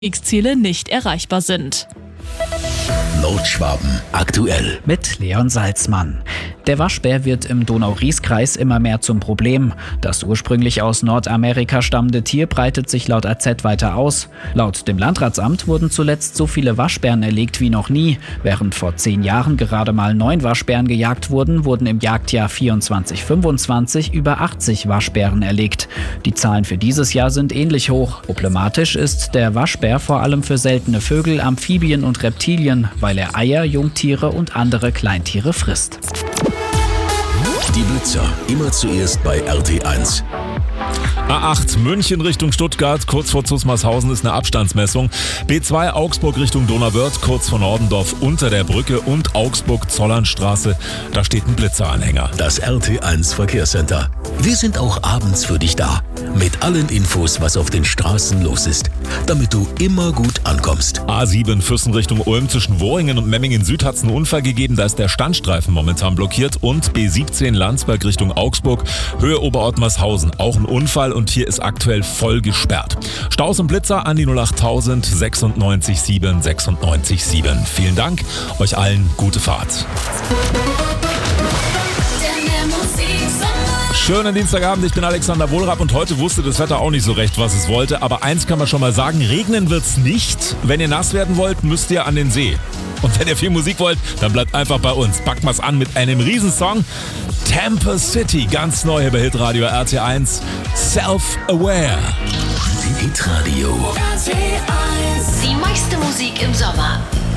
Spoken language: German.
X-Ziele nicht erreichbar sind. Nordschwaben aktuell. Mit Leon Salzmann. Der Waschbär wird im Donau-Ries-Kreis immer mehr zum Problem. Das ursprünglich aus Nordamerika stammende Tier breitet sich laut AZ weiter aus. Laut dem Landratsamt wurden zuletzt so viele Waschbären erlegt wie noch nie. Während vor 10 Jahren gerade mal 9 Waschbären gejagt wurden, wurden im Jagdjahr 24/25 über 80 Waschbären erlegt. Die Zahlen für dieses Jahr sind ähnlich hoch. Problematisch ist der Waschbär vor allem für seltene Vögel, Amphibien und Reptilien, weil er Eier, Jungtiere und andere Kleintiere frisst. Die Blitzer, immer zuerst bei RT1. A8 München Richtung Stuttgart, kurz vor Zusmarshausen ist eine Abstandsmessung. B2 Augsburg Richtung Donauwörth, kurz vor Nordendorf unter der Brücke und Augsburg-Zollernstraße, da steht ein Blitzeranhänger. Das RT1 Verkehrscenter. Wir sind auch abends für dich da. Mit allen Infos, was auf den Straßen los ist. Damit du immer gut ankommst. A7 Füssen Richtung Ulm, zwischen Worringen und Memmingen Süd hat es einen Unfall gegeben, da ist der Standstreifen momentan blockiert. Und B17 Landsberg Richtung Augsburg, Höhe Oberottmarshausen, auch ein Unfall und hier ist aktuell voll gesperrt. Staus und Blitzer an die 08000 96 7 96 7. Vielen Dank, euch allen gute Fahrt. Schönen Dienstagabend, ich bin Alexander Wohlrapp und heute wusste das Wetter auch nicht so recht, was es wollte. Aber eins kann man schon mal sagen, regnen wird's nicht. Wenn ihr nass werden wollt, müsst ihr an den See. Und wenn ihr viel Musik wollt, dann bleibt einfach bei uns. Packt mal's an mit einem Riesensong. Tampa City, ganz neu hier bei Hitradio RT1. Self-Aware. Hitradio. Die meiste Musik im Sommer.